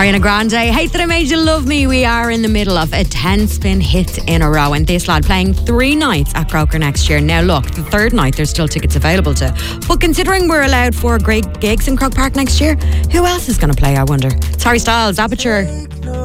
Ariana Grande, Hate That I Made You Love Me. We are in the middle of a 10-spin hit in a row, and this lad playing 3 nights at Croker next year. Now look, the third night there's still tickets available to, but considering we're allowed 4 great gigs in Croke Park next year, who else is going to play, I wonder? It's Harry Styles, Aperture.